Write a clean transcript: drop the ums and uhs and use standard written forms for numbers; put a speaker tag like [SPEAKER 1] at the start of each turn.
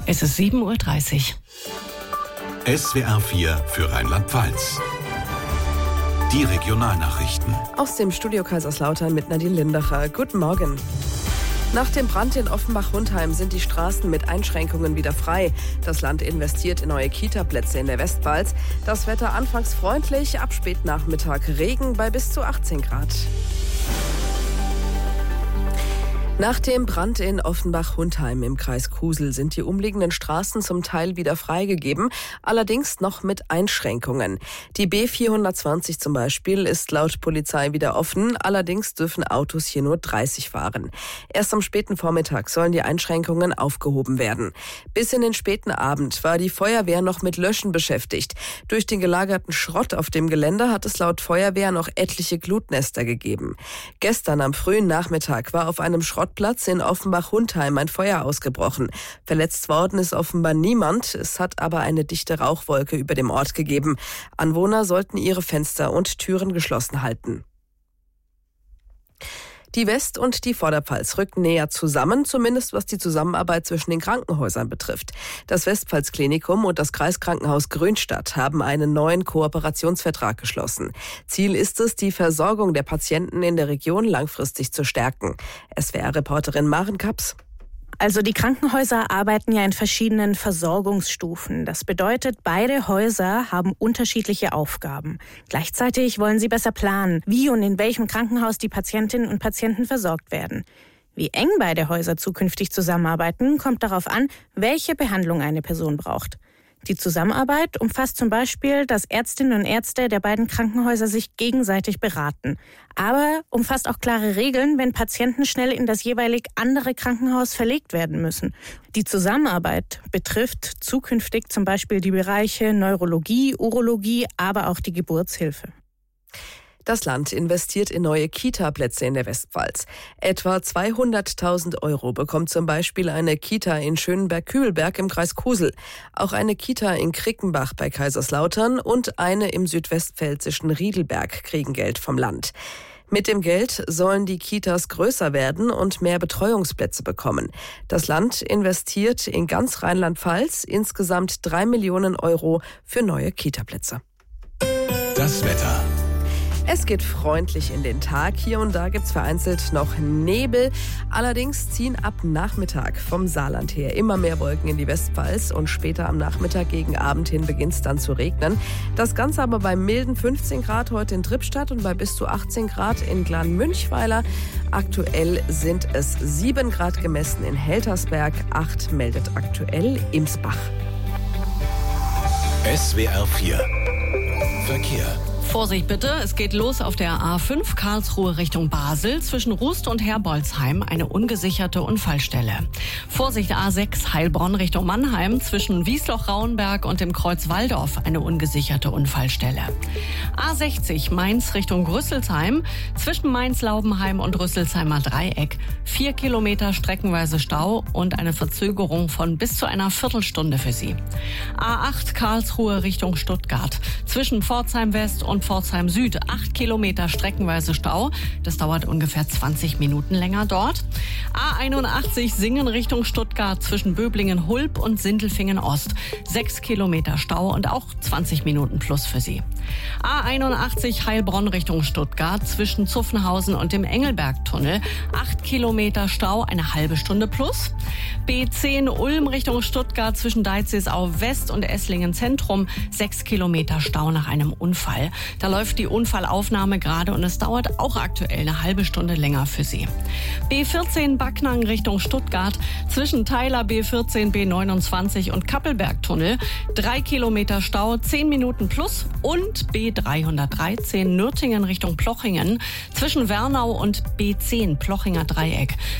[SPEAKER 1] Es ist 7:30 Uhr.
[SPEAKER 2] SWR 4 für Rheinland-Pfalz. Die Regionalnachrichten.
[SPEAKER 3] Aus dem Studio Kaiserslautern mit Nadine Lindacher. Guten Morgen. Nach dem Brand in Offenbach-Hundheim sind die Straßen mit Einschränkungen wieder frei. Das Land investiert in neue Kita-Plätze in der Westpfalz. Das Wetter anfangs freundlich, ab Spätnachmittag Regen bei bis zu 18 Grad. Nach dem Brand in Offenbach-Hundheim im Kreis Kusel sind die umliegenden Straßen zum Teil wieder freigegeben, allerdings noch mit Einschränkungen. Die B420 zum Beispiel ist laut Polizei wieder offen, allerdings dürfen Autos hier nur 30 fahren. Erst am späten Vormittag sollen die Einschränkungen aufgehoben werden. Bis in den späten Abend war die Feuerwehr noch mit Löschen beschäftigt. Durch den gelagerten Schrott auf dem Gelände hat es laut Feuerwehr noch etliche Glutnester gegeben. Gestern am frühen Nachmittag war auf einem Schrottplatz in Offenbach-Hundheim ein Feuer ausgebrochen. Verletzt worden ist offenbar niemand. Es hat aber eine dichte Rauchwolke über dem Ort gegeben. Anwohner sollten ihre Fenster und Türen geschlossen halten. Die West- und die Vorderpfalz rücken näher zusammen, zumindest was die Zusammenarbeit zwischen den Krankenhäusern betrifft. Das Westpfalz-Klinikum und das Kreiskrankenhaus Grünstadt haben einen neuen Kooperationsvertrag geschlossen. Ziel ist es, die Versorgung der Patienten in der Region langfristig zu stärken. SWR-Reporterin Maren Kaps.
[SPEAKER 4] Also die Krankenhäuser arbeiten ja in verschiedenen Versorgungsstufen. Das bedeutet, beide Häuser haben unterschiedliche Aufgaben. Gleichzeitig wollen sie besser planen, wie und in welchem Krankenhaus die Patientinnen und Patienten versorgt werden. Wie eng beide Häuser zukünftig zusammenarbeiten, kommt darauf an, welche Behandlung eine Person braucht. Die Zusammenarbeit umfasst zum Beispiel, dass Ärztinnen und Ärzte der beiden Krankenhäuser sich gegenseitig beraten. Aber umfasst auch klare Regeln, wenn Patienten schnell in das jeweilig andere Krankenhaus verlegt werden müssen. Die Zusammenarbeit betrifft zukünftig zum Beispiel die Bereiche Neurologie, Urologie, aber auch die Geburtshilfe.
[SPEAKER 3] Das Land investiert in neue Kita-Plätze in der Westpfalz. Etwa 200.000 € bekommt zum Beispiel eine Kita in Schönenberg-Kübelberg im Kreis Kusel. Auch eine Kita in Krickenbach bei Kaiserslautern und eine im südwestpfälzischen Riedelberg kriegen Geld vom Land. Mit dem Geld sollen die Kitas größer werden und mehr Betreuungsplätze bekommen. Das Land investiert in ganz Rheinland-Pfalz insgesamt 3 Millionen € für neue Kita-Plätze.
[SPEAKER 2] Das Wetter.
[SPEAKER 3] Es geht freundlich in den Tag. Hier und da gibt's vereinzelt noch Nebel. Allerdings ziehen ab Nachmittag vom Saarland her immer mehr Wolken in die Westpfalz und später am Nachmittag gegen Abend hin beginnt es dann zu regnen. Das Ganze aber bei milden 15 Grad heute in Trippstadt und bei bis zu 18 Grad in Glan-Münchweiler. Aktuell sind es 7 Grad gemessen in Heltersberg, 8 meldet aktuell Imsbach.
[SPEAKER 2] SWR 4 Verkehr.
[SPEAKER 1] Vorsicht bitte, es geht los auf der A5 Karlsruhe Richtung Basel zwischen Rust und Herbolzheim, eine ungesicherte Unfallstelle. Vorsicht A6 Heilbronn Richtung Mannheim zwischen Wiesloch-Rauenberg und dem Kreuz Walldorf, eine ungesicherte Unfallstelle. A60 Mainz Richtung Rüsselsheim zwischen Mainz-Laubenheim und Rüsselsheimer Dreieck, 4 Kilometer streckenweise Stau und eine Verzögerung von bis zu einer Viertelstunde für Sie. A8 Karlsruhe Richtung Stuttgart zwischen Pforzheim West und Pforzheim Süd, 8 Kilometer streckenweise Stau. Das dauert ungefähr 20 Minuten länger dort. A81 Singen Richtung Stuttgart zwischen Böblingen-Hulb und Sindelfingen-Ost. 6 Kilometer Stau und auch 20 Minuten plus für Sie. A81 Heilbronn Richtung Stuttgart zwischen Zuffenhausen und dem Engelbergtunnel. 8 Kilometer Stau, eine halbe Stunde plus. B10 Ulm Richtung Stuttgart zwischen Deizisau West und Esslingen Zentrum. 6 Kilometer Stau nach einem Unfall. Da läuft die Unfallaufnahme gerade und es dauert auch aktuell eine halbe Stunde länger für Sie. B14 Backnang Richtung Stuttgart zwischen Theiler B14, B29 und Kappelbergtunnel. 3 Kilometer Stau, 10 Minuten plus. Und B313 Nürtingen Richtung Plochingen zwischen Wernau und B10 Plochinger Dreieck.